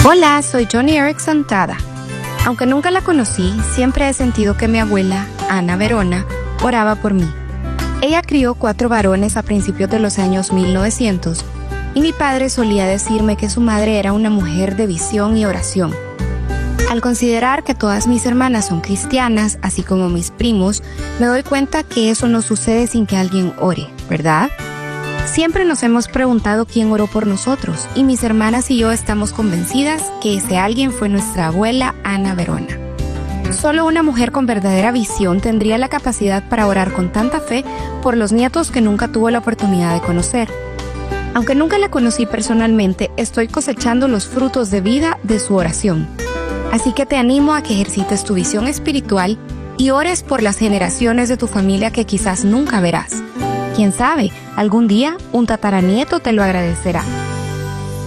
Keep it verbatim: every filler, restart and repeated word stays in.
Hola, soy Joni Eareckson Tada. Aunque nunca la conocí, siempre he sentido que mi abuela, Ana Verona, oraba por mí. Ella crió cuatro varones a principios de los años mil novecientos y mi padre solía decirme que su madre era una mujer de visión y oración. Al considerar que todas mis hermanas son cristianas, así como mis primos, me doy cuenta que eso no sucede sin que alguien ore, ¿verdad? Siempre nos hemos preguntado quién oró por nosotros, y mis hermanas y yo estamos convencidas que ese alguien fue nuestra abuela Ana Verona. Solo una mujer con verdadera visión tendría la capacidad para orar con tanta fe por los nietos que nunca tuvo la oportunidad de conocer. Aunque nunca la conocí personalmente, estoy cosechando los frutos de vida de su oración. Así que te animo a que ejercites tu visión espiritual y ores por las generaciones de tu familia que quizás nunca verás. Quién sabe, algún día un tataranieto te lo agradecerá.